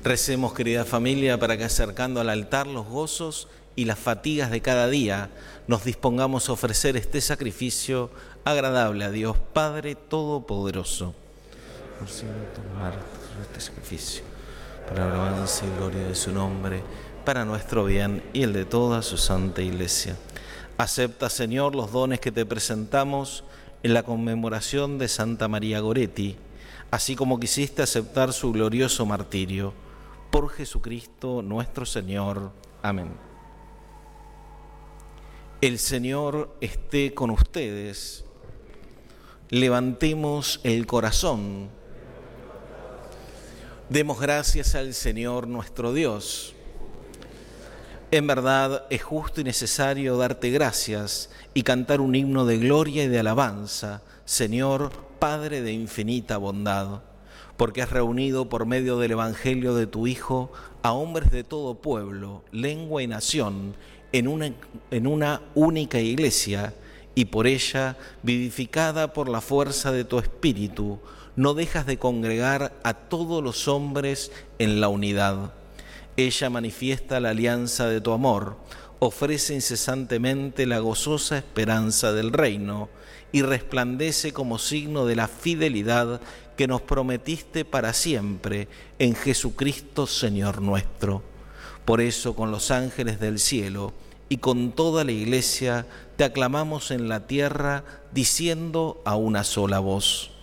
Recemos, querida familia, para que acercando al altar los gozos y las fatigas de cada día, nos dispongamos a ofrecer este sacrificio agradable a Dios Padre Todopoderoso. Por siempre tomar este sacrificio, para la alabanza y gloria de su nombre, para nuestro bien y el de toda su santa Iglesia. Acepta, Señor, los dones que te presentamos en la conmemoración de Santa María Goretti, así como quisiste aceptar su glorioso martirio. Por Jesucristo nuestro Señor. Amén. El Señor esté con ustedes. Levantemos el corazón. Demos gracias al Señor nuestro Dios. En verdad es justo y necesario darte gracias y cantar un himno de gloria y de alabanza, Señor, Padre de infinita bondad, porque has reunido por medio del Evangelio de tu Hijo a hombres de todo pueblo, lengua y nación en una única Iglesia, y por ella, vivificada por la fuerza de tu Espíritu, no dejas de congregar a todos los hombres en la unidad. Ella manifiesta la alianza de tu amor, ofrece incesantemente la gozosa esperanza del reino y resplandece como signo de la fidelidad que nos prometiste para siempre en Jesucristo, Señor nuestro. Por eso, con los ángeles del cielo y con toda la Iglesia, te aclamamos en la tierra, diciendo a una sola voz: